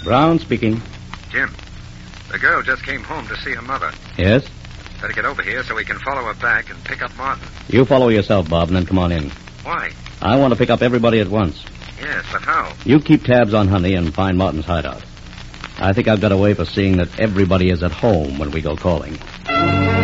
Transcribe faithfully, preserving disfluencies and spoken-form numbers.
Brown speaking. Jim, the girl just came home to see her mother. Yes? Better get over here so we can follow her back and pick up Martin. You follow yourself, Bob, and then come on in. Why? I want to pick up everybody at once. Yes, but how? You keep tabs on Honey and find Martin's hideout. I think I've got a way for seeing that everybody is at home when we go calling.